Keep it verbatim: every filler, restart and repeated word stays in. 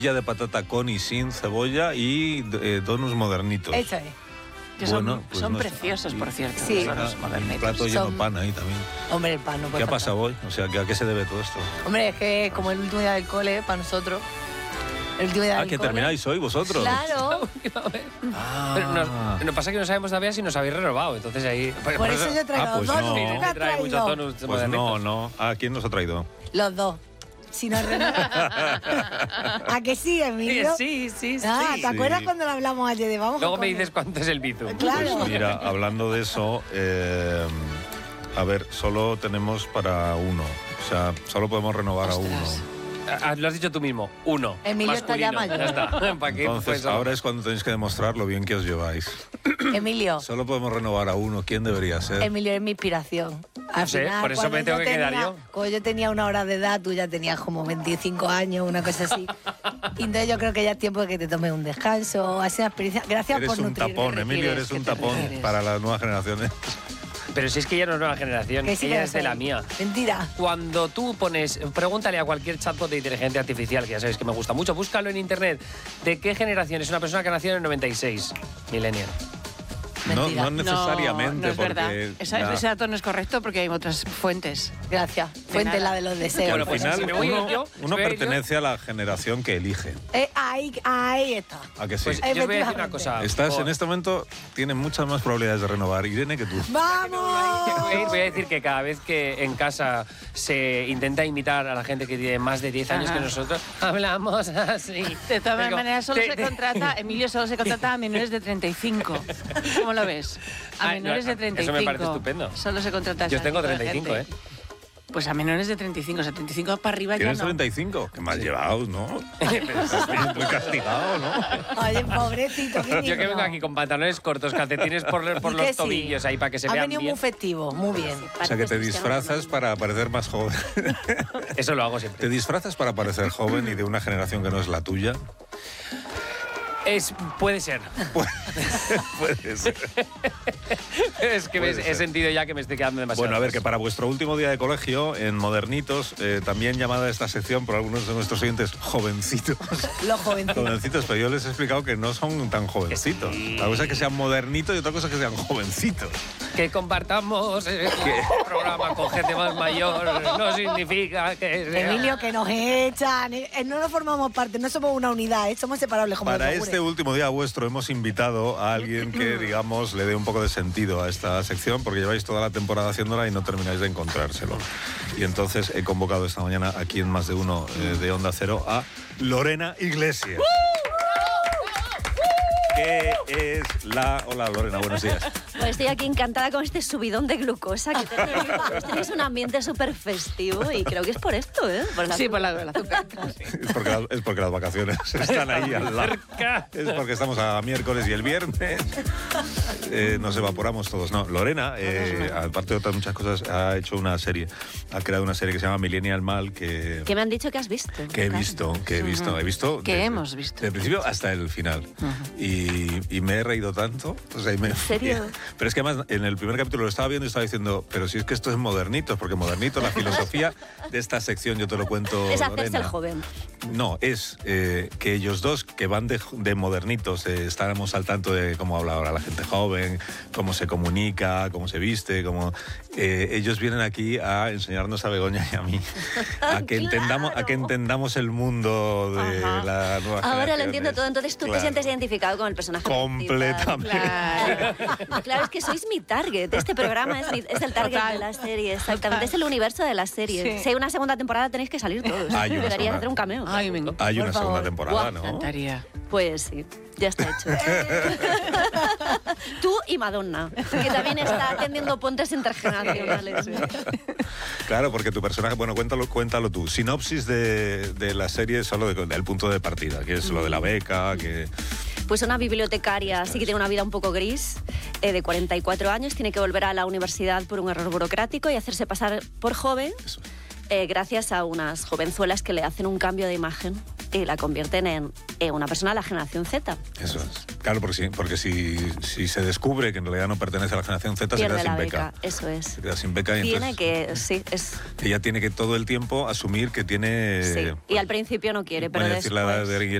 de patata con y sin cebolla y eh, donuts modernitos. Eso es. Que bueno, son, pues son no preciosos, por cierto. Sí. Son los Un modernitos. plato lleno Son- de pan ahí también. Hombre, el pan no puede ¿Qué ha faltar. pasado hoy? O sea, ¿a qué se debe todo esto? Hombre, es que como el último día del cole, para nosotros, el último día Ah, del que cole... termináis hoy vosotros. Claro. Ah. Pero nos, nos pasa que no sabemos todavía si nos habéis renovado, entonces ahí... Por eso yo he traído Ah, pues dos, no. ¿tú qué has trae muchos traído? donuts Pues modernitos. no, no. ¿A quién nos ha traído? Los dos. Si no ¿A que sí, Emilio? Sí, sí, sí. Ah, ¿te acuerdas Sí. cuando lo hablamos ayer de vamos Luego a me comer? dices cuánto es el bitu. Claro. Pues mira, hablando de eso, eh, a ver, solo tenemos para uno. O sea, solo podemos renovar a uno. Ah, lo has dicho tú mismo, uno. Emilio está ya masculino. mayor. Ya está. ¿Para qué? Entonces, Pues, ahora es cuando tenéis que demostrar lo bien que os lleváis. Emilio, Solo podemos renovar a uno. ¿Quién debería ser? Emilio es mi inspiración. Al No sé, final, por eso cuando me tengo yo que quedar tenía- yo. Cuando yo tenía una hora de edad, tú ya tenías como veinticinco años, una cosa así. Y entonces yo creo que ya es tiempo de que te tomes un descanso, ha sido una experiencia. Gracias Eres por un nutrirme. tapón, ¿qué Emilio, refieres? eres un ¿Qué te tapón refieres? para las nuevas generaciones. Pero si es que ella no es nueva generación, Que sí que ella lo es de soy. la mía. Mentira. Cuando tú pones, pregúntale a cualquier chatbot de inteligencia artificial, que ya sabéis que me gusta mucho, búscalo en internet, ¿de qué generación es una persona que nació en el noventa y seis? Millennial. No, Mentira. no necesariamente, no, no es porque verdad. Esa- la- Ese dato no es correcto porque hay otras fuentes. Gracias. Fuente nada. la de los que deseos. al Bueno, pues final si me voy uno, yo, uno si me voy pertenece a la generación que elige. Eh, ahí, ahí está. ¿A que sí? Pues yo os voy a decir una Efectivamente. cosa. Estás por- en este momento, tienes muchas más probabilidades de renovar, Irene, que tú. ¡Vamos! Voy a, ir- voy a decir que cada vez que en casa se intenta imitar a la gente que tiene más de diez años Ajá. que nosotros, hablamos así. De todas Digo, maneras, solo te- se contrata, Emilio solo se contrata a menores de treinta y cinco. ¿Cómo lo ves? A Ah, menores no, de treinta y cinco. eso me parece estupendo. Solo se contrata a Yo ese tengo tipo de treinta y cinco, gente. ¿eh? Pues a menores de treinta y cinco, o sea, treinta y cinco para arriba ya ¿Tienes no. treinta y cinco? Qué mal llevados, ¿no? Estás muy castigado, ¿no? Oye, pobrecito. qué Yo que vengo digno. aquí con pantalones cortos, calcetines por, por Y los que sí. tobillos ahí para que se Ha vean venido bien. muy festivo, muy bien. O sea, que te disfrazas para parecer más joven. Eso lo hago ¿Te siempre. disfrazas para parecer joven y de una generación que no es la tuya? Es, puede ser. Puede ser. Es que me- Puede he ser. sentido ya que me estoy quedando demasiado. Bueno, a ver, que atrás. para vuestro último día de colegio, en Modernitos, eh, también llamada esta sección por algunos de nuestros oyentes jovencitos. Los jovencitos. Jovencitos, pero yo les he explicado que no son tan jovencitos. Sí. Una cosa es que sean modernitos y otra cosa es que sean jovencitos. Que compartamos el programa con gente más mayor no significa que sea... Emilio, que nos echan. eh, No nos formamos parte, no somos una unidad, eh, somos separables como Para los yogures. este último día vuestro hemos invitado a alguien que, digamos, le dé un poco de sentido a esta sección, porque lleváis toda la temporada haciéndola y no termináis de encontrárselo. Y entonces he convocado esta mañana aquí en Más de Uno eh, de Onda Cero a Lorena Iglesias. ¿Qué es la...? Hola, Lorena, buenos días. Pues estoy aquí encantada con este subidón de glucosa que tenéis. Pues tenéis un ambiente súper festivo y creo que es por esto, ¿eh? Por la Sí, por la del azúcar. Es porque, la- es porque las vacaciones están ahí al lado. cerca. Es porque estamos a miércoles y el viernes eh, nos evaporamos todos. No, Lorena, eh, aparte de otras muchas cosas, ha hecho una serie. Ha creado una serie que se llama Millennial Mal, que, que me han dicho que has visto. que he visto, que he visto, he visto. Que desde- hemos visto. Desde el principio hasta el final. y, y me he reído tanto. O sea, y me- ¿En serio? Pero es que además en el primer capítulo lo estaba viendo y estaba diciendo, pero si es que esto es Modernitos, porque Modernito, la filosofía de esta sección, yo te lo cuento, Es hacerse Lorena. el joven. No, es eh, que ellos dos, que van de, de modernitos, eh, estábamos al tanto de cómo habla ahora la gente joven, cómo se comunica, cómo se viste, cómo eh, ellos vienen aquí a enseñarnos a Begoña y a mí a que Claro. entendamos a que entendamos el mundo de Ajá. la nueva Ahora lo generaciones. entiendo todo, entonces tú Claro. te sientes identificado con el personaje Completamente. principal. Claro. Claro, es que sois mi target. Este programa es, mi- es el target Total. de la serie, exactamente. Es el universo de la serie. Sí. Si hay una segunda temporada tenéis que salir todos. Hay una Deberías segunda. hacer un cameo. Ay, me encanta. Hay Por una favor. segunda temporada, Guau, ¿no? encantaría. Pues sí, ya está hecho. Tú y Madonna, que también está tendiendo puentes intergeneracionales. Claro, porque tu personaje, bueno, cuéntalo, cuéntalo tú. Sinopsis de, de la serie solo de- del punto de partida, que es lo de la beca, que... Pues una bibliotecaria sí que tiene una vida un poco gris, eh, de cuarenta y cuatro años, tiene que volver a la universidad por un error burocrático y hacerse pasar por joven Eso. eh, gracias a unas jovenzuelas que le hacen un cambio de imagen y la convierten en, en una persona de la generación Z. Eso es. Claro, porque, si, porque si, si se descubre que en realidad no pertenece a la generación Z, se Pierde queda la sin beca. beca. Eso es. Se queda sin beca y Tiene entonces que, sí, es... ella tiene que todo el tiempo asumir que tiene... Sí, y al principio no quiere, pero voy a decir la edad después... de